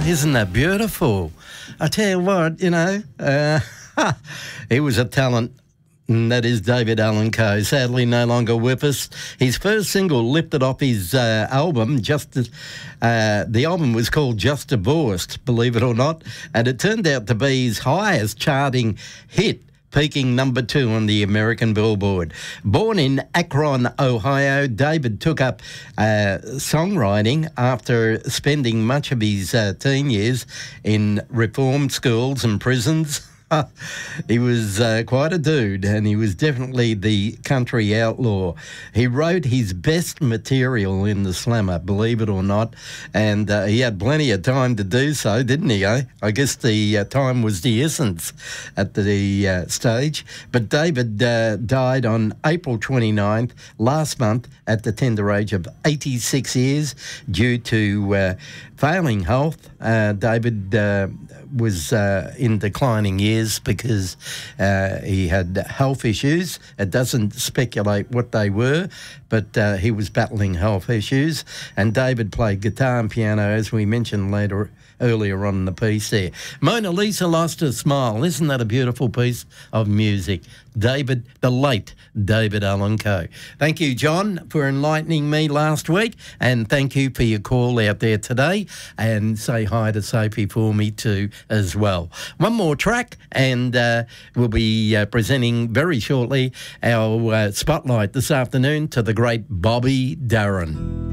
isn't that beautiful? I tell you what, he was a talent. And that is David Allan Coe, sadly no longer with us. His first single lifted off his album, the album was called Just Divorced, believe it or not, and it turned out to be his highest charting hit, peaking number 2 on the American Billboard. Born in Akron, Ohio, David took up songwriting after spending much of his teen years in reform schools and prisons. He was quite a dude, and he was definitely the country outlaw. He wrote his best material in the slammer, believe it or not, and he had plenty of time to do so, didn't he? I guess the time was the essence at the stage. But David died on April 29th, last month, at the tender age of 86 years due to failing health. David was in declining years because he had health issues. It doesn't speculate what they were, but he was battling health issues. And David played guitar and piano, as we mentioned earlier on in the piece there. Mona Lisa lost her smile. Isn't that a beautiful piece of music? The late David Allan Coe. Thank you, John, for enlightening me last week, and thank you for your call out there today, and say hi to Sophie for me too as well. One more track, and we'll be presenting very shortly our spotlight this afternoon to the great Bobby Darin.